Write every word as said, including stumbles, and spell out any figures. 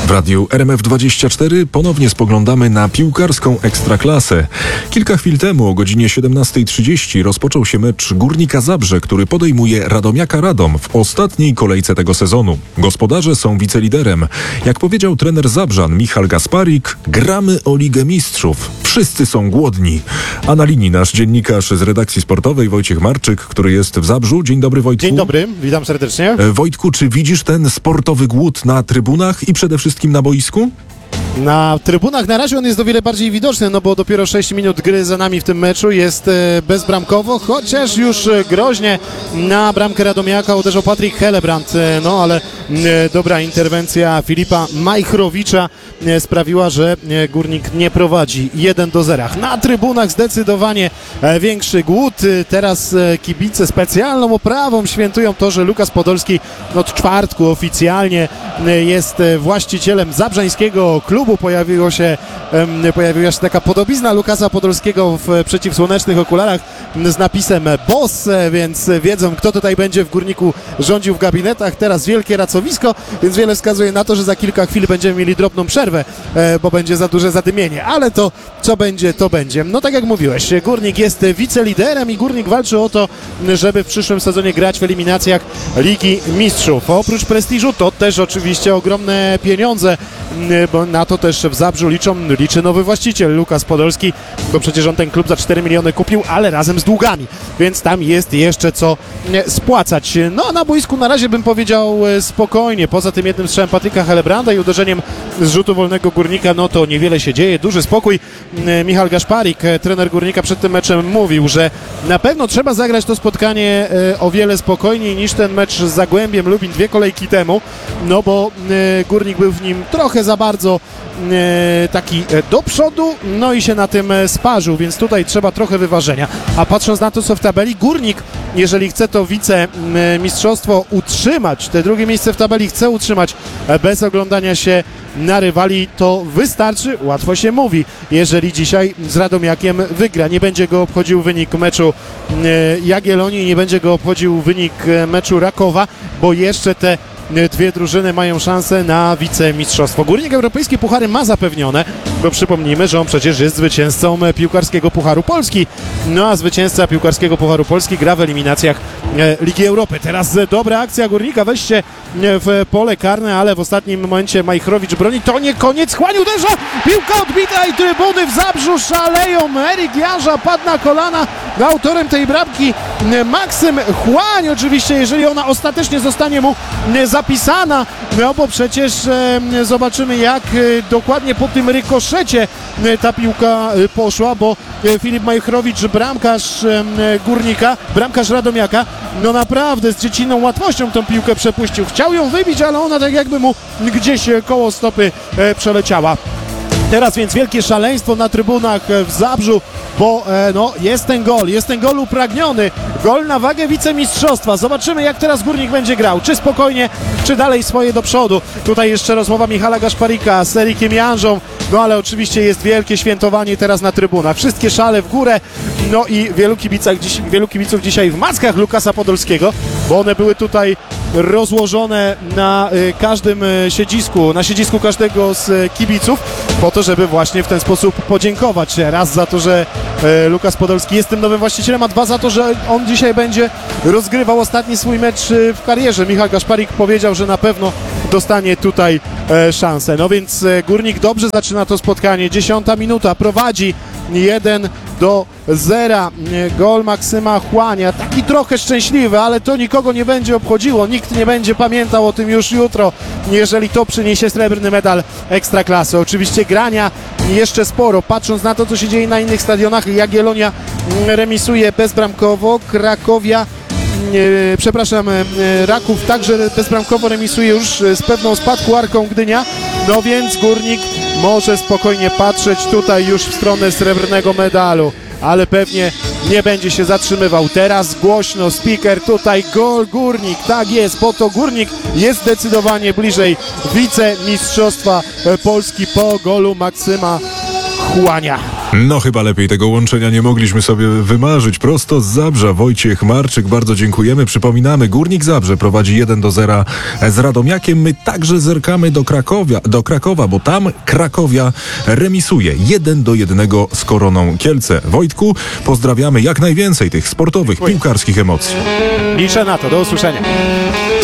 W radiu R M F dwadzieścia cztery ponownie spoglądamy na piłkarską ekstraklasę. Kilka chwil temu o godzinie siedemnasta trzydzieści rozpoczął się mecz Górnika Zabrze, który podejmuje Radomiaka Radom w ostatniej kolejce tego sezonu. Gospodarze są wiceliderem. Jak powiedział trener Zabrzan Michał Gasparik, gramy o Ligę Mistrzów. Wszyscy są głodni. A na linii nasz dziennikarz z redakcji sportowej Wojciech Marczyk, który jest w Zabrzu. Dzień dobry, Wojtku. Dzień dobry, witam serdecznie. E, Wojtku, czy widzisz ten sportowy głód na trybunach i przede wszystkim na boisku? Na trybunach na razie on jest o wiele bardziej widoczny, no bo dopiero sześć minut gry za nami w tym meczu, jest bezbramkowo, chociaż już groźnie na bramkę Radomiaka uderzył Patryk Helebrand, no ale dobra interwencja Filipa Majchrowicza sprawiła, że Górnik nie prowadzi jeden do zera. Na trybunach zdecydowanie większy głód, teraz kibice specjalną oprawą świętują to, że Lukas Podolski od czwartku oficjalnie jest właścicielem zabrzańskiego klubu. Pojawiło się, pojawiła się taka podobizna Lukasa Podolskiego w przeciwsłonecznych okularach z napisem Boss, więc wiedzą, kto tutaj będzie w Górniku rządził w gabinetach. Teraz wielkie racowisko, więc wiele wskazuje na to, że za kilka chwil będziemy mieli drobną przerwę, bo będzie za duże zadymienie, ale to co będzie, to będzie. No tak jak mówiłeś, Górnik jest wiceliderem i Górnik walczy o to, żeby w przyszłym sezonie grać w eliminacjach Ligi Mistrzów. Oprócz prestiżu to też oczywiście ogromne pieniądze, bo na to też w Zabrzu liczą, liczy nowy właściciel Lukas Podolski, bo przecież on ten klub za cztery miliony kupił, ale razem z długami, więc tam jest jeszcze co spłacać. No a na boisku na razie bym powiedział spokojnie, poza tym jednym strzałem Patryka Helebranda i uderzeniem z rzutu wolnego Górnika, no to niewiele się dzieje, duży spokój. Michał Gasparik, trener Górnika, przed tym meczem mówił, że na pewno trzeba zagrać to spotkanie o wiele spokojniej niż ten mecz z Zagłębiem Lubin dwie kolejki temu, no bo Górnik był w nim trochę za bardzo taki do przodu, no i się na tym sparzył, więc tutaj trzeba trochę wyważenia. A patrząc na to, co w tabeli, Górnik, jeżeli chce to wicemistrzostwo utrzymać, te drugie miejsce w tabeli chce utrzymać bez oglądania się na rywali, to wystarczy, łatwo się mówi, jeżeli dzisiaj z Radomiakiem wygra. Nie będzie go obchodził wynik meczu Jagiellonii, nie będzie go obchodził wynik meczu Rakowa, bo jeszcze te dwie drużyny mają szansę na wicemistrzostwo. Górnik europejskie puchary ma zapewnione, bo przypomnijmy, że on przecież jest zwycięzcą piłkarskiego Pucharu Polski. No a zwycięzca piłkarskiego Pucharu Polski gra w eliminacjach Ligi Europy. Teraz dobra akcja Górnika, wejście w pole karne, ale w ostatnim momencie Majchrowicz broni. To nie koniec, Chłań uderza, piłka odbita i trybuny w Zabrzu szaleją. Erik Jarza padł na kolana. Autorem tej bramki Maksym Chłań, oczywiście, jeżeli ona ostatecznie zostanie mu zapisana, no bo przecież e, zobaczymy, jak e, dokładnie po tym rykoszecie e, ta piłka e, poszła, bo e, Filip Majchrowicz, bramkarz e, Górnika, bramkarz Radomiaka, no naprawdę z dziecinną łatwością tą piłkę przepuścił. Chciał ją wybić, ale ona tak jakby mu gdzieś koło stopy e, przeleciała. Teraz więc wielkie szaleństwo na trybunach w Zabrzu, bo e, no, jest ten gol, jest ten gol upragniony, gol na wagę wicemistrzostwa. Zobaczymy, jak teraz Górnik będzie grał, czy spokojnie, czy dalej swoje do przodu. Tutaj jeszcze rozmowa Michala Gasparika z Erikiem Janżą, no ale oczywiście jest wielkie świętowanie teraz na trybunach. Wszystkie szale w górę, no i wielu, kibicach, dziś, wielu kibiców dzisiaj w mackach Lukasa Podolskiego, bo one były tutaj rozłożone na y, każdym y, siedzisku, na siedzisku każdego z y, kibiców, po to, żeby właśnie w ten sposób podziękować. Raz za to, że y, Lukas Podolski jest tym nowym właścicielem, a dwa za to, że on dzisiaj będzie rozgrywał ostatni swój mecz y, w karierze. Michał Gasparik powiedział, że na pewno dostanie tutaj y, szansę. No więc y, Górnik dobrze zaczyna to spotkanie. Dziesiąta minuta, prowadzi jeden do zera. Gol Maksyma Chłania, taki trochę szczęśliwy, ale to nikogo nie będzie obchodziło, nikt nie będzie pamiętał o tym już jutro, jeżeli to przyniesie srebrny medal Ekstraklasy. Oczywiście grania jeszcze sporo, patrząc na to, co się dzieje na innych stadionach. Jagiellonia remisuje bezbramkowo, Krakowia E, przepraszam, e, Raków także bezbramkowo remisuje już z pewną spadklarką Gdynia, no więc Górnik może spokojnie patrzeć tutaj już w stronę srebrnego medalu, ale pewnie nie będzie się zatrzymywał. Teraz głośno, speaker tutaj, gol Górnik, tak jest, po to Górnik jest zdecydowanie bliżej wicemistrzostwa Polski po golu Maksyma Chłania. No chyba lepiej tego łączenia nie mogliśmy sobie wymarzyć. Prosto z Zabrza Wojciech Marczyk, bardzo dziękujemy. Przypominamy, Górnik Zabrze prowadzi jeden do zera z Radomiakiem. My także zerkamy do Krakowia, do Krakowa, bo tam Krakowia remisuje jeden do jednego z Koroną Kielce. Wojtku, pozdrawiamy jak najwięcej tych sportowych, piłkarskich emocji. Liczę na to. Do usłyszenia.